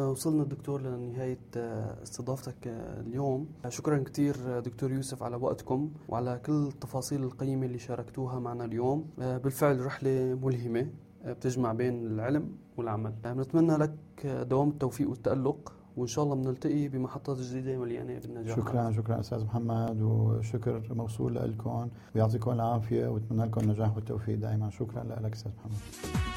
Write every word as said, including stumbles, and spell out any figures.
وصلنا دكتور لنهاية استضافتك اليوم. شكرا كتير دكتور يوسف على وقتكم وعلى كل التفاصيل القيمة اللي شاركتوها معنا اليوم. بالفعل رحلة ملهمة بتجمع بين العلم والعمل. بنتمنى لك دوام التوفيق والتألق، وإن شاء الله بنلتقي بمحطات جديدة مليانة بالنجاح. شكرا شكرا أستاذ محمد، وشكر موصول لكم ويعطيكم العافية واتمنى لكم النجاح والتوفيق دائما. شكرا لك أستاذ محمد.